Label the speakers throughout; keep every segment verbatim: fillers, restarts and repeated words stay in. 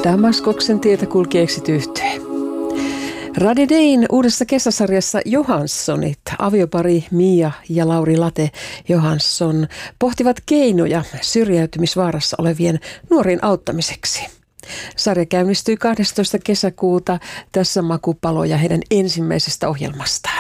Speaker 1: Damaskoksen tietä kulki Exit Yhtye. Radio Dayn uudessa kesäsarjassa Johanssonit, aviopari Mia ja Lauri Late Johansson pohtivat keinoja syrjäytymisvaarassa olevien nuorien auttamiseksi. Sarja käynnistyi kahdestoista kesäkuuta. Tässä makupaloja heidän ensimmäisestä ohjelmastaan.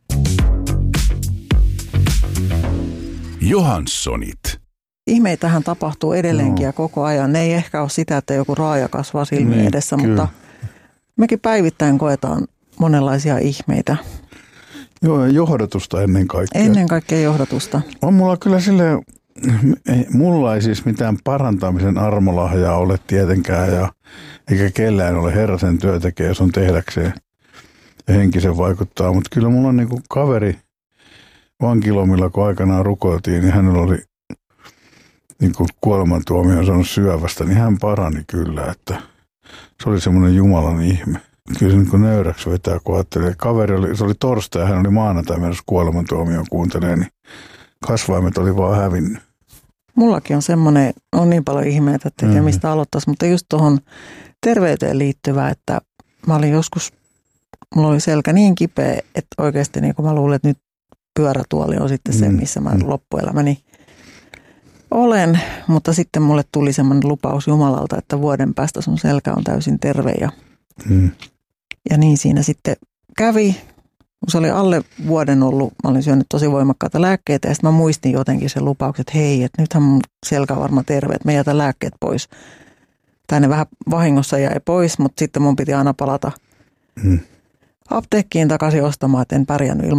Speaker 2: Johanssonit.
Speaker 3: Ihmeitähän tapahtuu edelleenkin ja koko ajan. Ne ei ehkä ole sitä, että joku raaja kasvaa silmien niin, edessä, kyllä. Mutta mekin päivittäin koetaan monenlaisia ihmeitä.
Speaker 2: Joo, johdatusta ennen kaikkea.
Speaker 3: Ennen kaikkea johdatusta.
Speaker 2: On mulla kyllä silleen, mulla ei siis mitään parantamisen armolahjaa ole tietenkään, ja eikä kellään ole herrasen työ tekee, jos on tehdäkseen ja henkisen vaikuttaa. Mutta kyllä mulla on niinku kaveri vankilomilla, kun aikanaan rukoiltiin, niin hänellä oli niinku kuolemantuomio saanut syövästä, niin hän parani kyllä, että se oli semmoinen Jumalan ihme. Kyllä se niin kuin nöyräksi vetää, kun ajattelee. Kaveri oli, se oli torstai ja hän oli maanantai menossa kuolemantuomioon kuuntelemaan, niin kasvaimet oli vaan hävinnyt.
Speaker 3: Mullakin on semmoinen, on niin paljon ihmeitä, että ei tiedä mistä aloittaisi, mutta just tuohon terveyteen liittyvää, että mä olin joskus, mulla oli selkä niin kipeä, että oikeasti niin kuin mä luulen, että nyt pyörätuoli on sitten se, missä mä loppuelämäni olen, mutta sitten mulle tuli semmoinen lupaus Jumalalta, että vuoden päästä sun selkä on täysin terve ja, mm. ja niin siinä sitten kävi. Se oli alle vuoden ollut, mä olin syönyt tosi voimakkaita lääkkeitä ja sitten mä muistin jotenkin sen lupauksen, että hei, että nythän mun selkä on varmaan terve, että mä jätän lääkkeet pois. Tai ne vähän vahingossa jäi pois, mutta sitten mun piti aina palata mm. apteekkiin takaisin ostamaan, että en pärjännyt ilman